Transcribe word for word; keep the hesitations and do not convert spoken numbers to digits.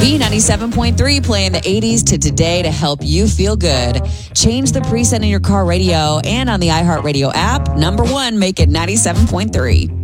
B ninety-seven point three, playing the eighties to today to help you feel good. Change the preset in your car radio and on the iHeartRadio app. Number one, make it ninety-seven point three.